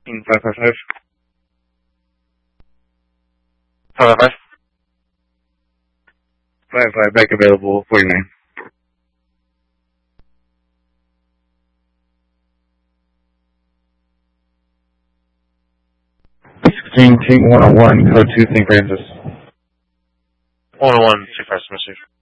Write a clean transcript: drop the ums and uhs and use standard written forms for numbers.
555. 555. 55, back available, 49. Team 101, code 2, St. Francis. 101, St. Francis, Mississippi.